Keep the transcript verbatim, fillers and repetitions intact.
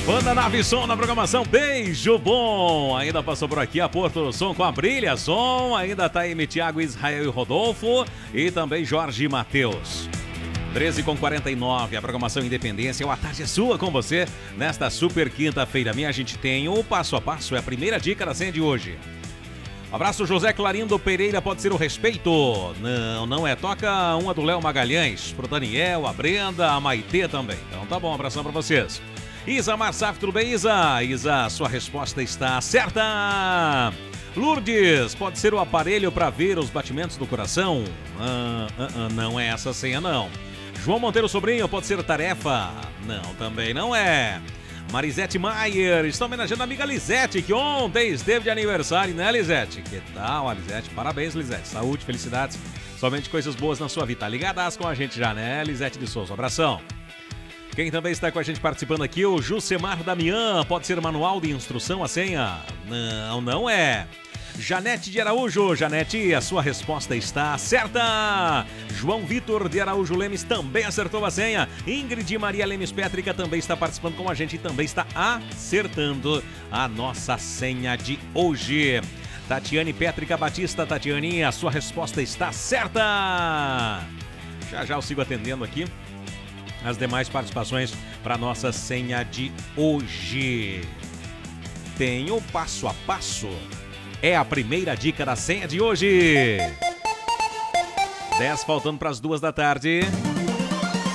Banda Nave Som na programação, beijo bom. Ainda passou por aqui a Porto Som com a Brilha Som. Ainda tá aí Thiago, Israel e Rodolfo. E também Jorge e Matheus. treze com quarenta e nove, a programação Independência. O A Tarde é sua com você. Nesta super quinta-feira minha, a gente tem o Passo a Passo. É a primeira dica da senha de hoje. Abraço, José Clarindo Pereira, pode ser o respeito? Não, não é. Toca uma do Léo Magalhães, pro Daniel, a Brenda, a Maitê também. Então tá bom, abração pra vocês. Isa Marsaf, tudo bem, Isa? Isa, sua resposta está certa. Lourdes, pode ser o aparelho para ver os batimentos do coração? Ah, ah, ah, não é essa a senha, não. João Monteiro Sobrinho, pode ser tarefa? Não, também não é. Marisete Maier, está homenageando a amiga Lisete, que ontem esteve de aniversário, né, Lisete? Que tal, Lisete? Parabéns, Lisete. Saúde, felicidades, somente coisas boas na sua vida. Tá ligadas com a gente já, né, Lisete de Souza? Abração. Quem também está com a gente participando aqui, o Jusemar Damian, pode ser manual de instrução a senha? Não, não é. Janete de Araújo, Janete, a sua resposta está certa. João Vitor de Araújo Lemes também acertou a senha. Ingrid Maria Lemes Pétrica também está participando com a gente e também está acertando a nossa senha de hoje. Tatiane Pétrica Batista, Tatiane, a sua resposta está certa. Já já eu sigo atendendo aqui as demais participações para nossa senha de hoje. Tem o passo a passo. É a primeira dica da senha de hoje. dez faltando para as duas da tarde.